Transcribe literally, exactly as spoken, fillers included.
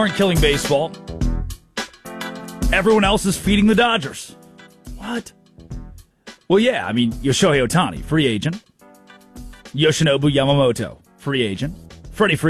aren't killing baseball. Everyone else is feeding the Dodgers. What? Well, yeah, I mean, Yoshihiro Ohtani, free agent. Yoshinobu Yamamoto, free agent. Freddie Freeman.